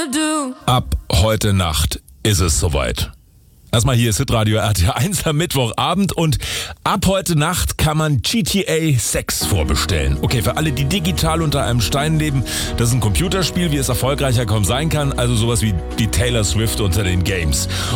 Ab heute Nacht ist es soweit. Erstmal hier ist Hitradio RT1 am Mittwochabend und ab heute Nacht kann man GTA 6 vorbestellen. Okay, für alle, die digital unter einem Stein leben, das ist ein Computerspiel, wie es erfolgreicher kaum sein kann, also sowas wie die Taylor Swift unter den Games.